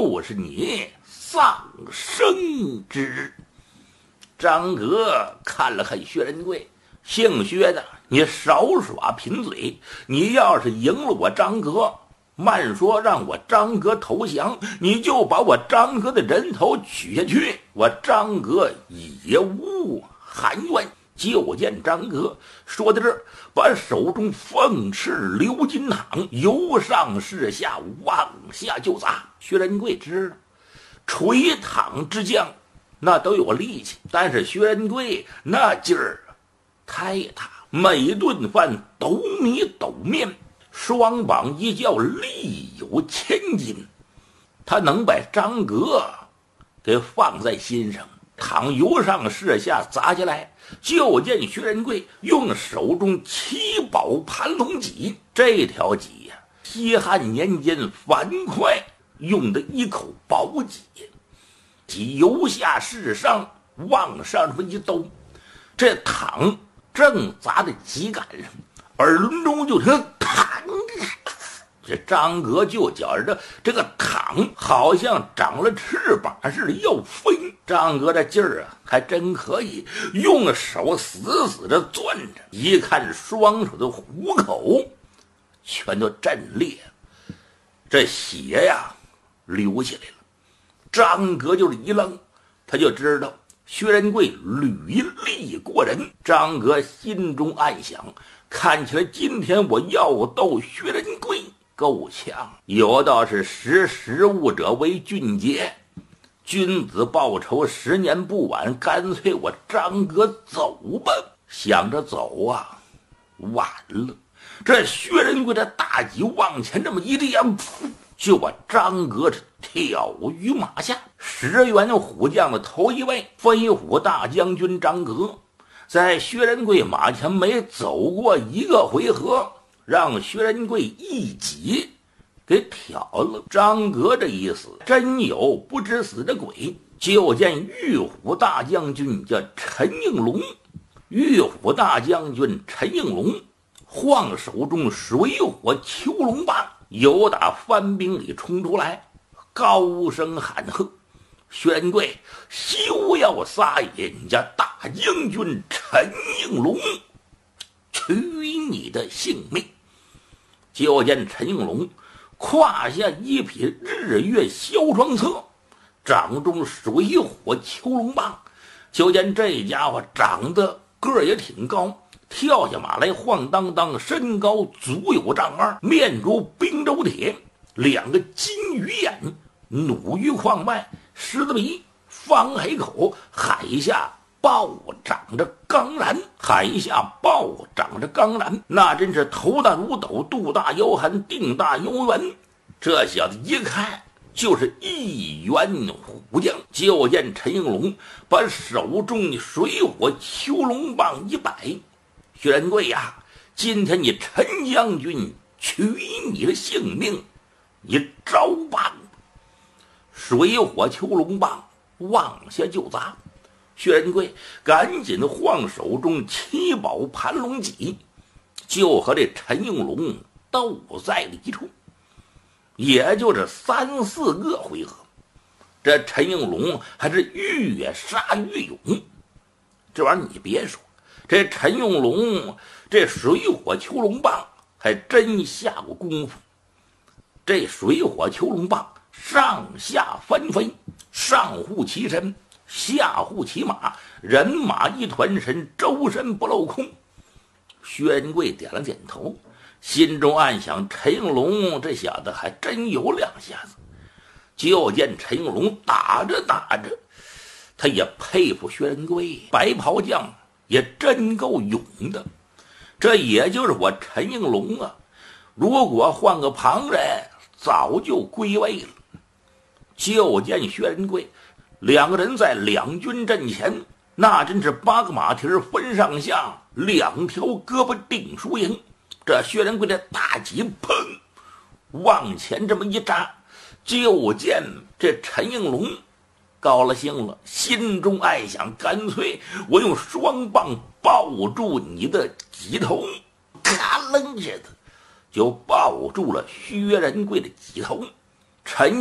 就是你丧生之日。张阁看了看薛仁贵，姓薛的，你少耍贫嘴，你要是赢了我张阁，慢说让我张阁投降，你就把我张阁的人头取下去，我张阁也无含冤。就见张阁说到这儿，把手中凤翅鎏金槓由上至下往下就砸。薛仁贵知道捶淌之将那都有力气，但是薛仁贵那劲儿太大，每顿饭斗米斗面，双膀一较力有千斤，他能把张阁给放在心上，倘由上至下砸下来，就见薛仁贵用手中七宝盘龙戟，这条戟呀，西汉年间樊哙用的一口宝戟，戟由下至上往上这么一兜，这躺正砸在戟杆上，耳轮中就听躺，这张阁就觉着这个躺好像长了翅膀似的要飞。张阁这劲儿啊，还真可以，用手死死的攥着，一看双手的虎口全都震裂了，这血呀流下来了。张阁就是一愣，他就知道薛仁贵履历过人。张阁心中暗想，看起来今天我要斗薛仁贵够呛，有道是识物者为俊杰，君子报仇10年不晚，干脆我张阁走吧。想着走啊，晚了，这薛仁贵的大戟往前这么一亮，就把张阁挑于马下。10员虎将的头一位飞虎大将军张阁，在薛仁贵马前没走过一个回合，让薛仁贵一戟给挑了。张阁这一死，真有不知死的鬼。就见玉虎大将军叫陈应龙，玉虎大将军陈应龙晃手中水火秋龙棒，由打番兵里冲出来，高声喊喝：薛仁贵，休要撒野！你家大将军陈应龙，取你的性命！就见陈应龙胯下一匹日月萧双策，掌中水火秋龙棒。就见这家伙长得个儿也挺高，跳下马来晃荡荡，身高足有丈2，面如冰州铁，2个金鱼眼，弩于眶外，狮子鼻，方海口，海下暴长着钢髯，海下暴长着钢髯，那真是头大如斗，肚大腰寒，腚大腰圆。这小子一看就是一员虎将。就见陈应龙把手中的水火秋龙棒一摆：薛仁贵呀，今天你陈将军取你的性命，你招吧！水火秋龙棒往下就砸。薛仁贵赶紧晃手中七宝盘龙戟，就和这陈应龙斗在了一处，也就是3、4个回合。这陈应龙还是越杀越勇。这玩意儿你别说，这陈应龙这水火秋龙棒还真下过功夫。这水火秋龙棒上下翻飞，上护其身，下护其马，人马一团神，周身不镂空。薛仁贵点了点头，心中暗想，陈应龙这小子还真有2下子。就见陈应龙打着打着，他也佩服薛仁贵，白袍将也真够勇的。这也就是我陈应龙啊，如果换个旁人，早就归位了。就见薛仁贵2个人在两军阵前，那真是8个马蹄分上下，2条胳膊定输赢。这薛仁贵的大戟砰往前这么一扎，就见这陈应龙高了兴了，心中暗想，干脆我用双棒抱住你的戟头，咔楞似的就抱住了薛仁贵的戟头。陈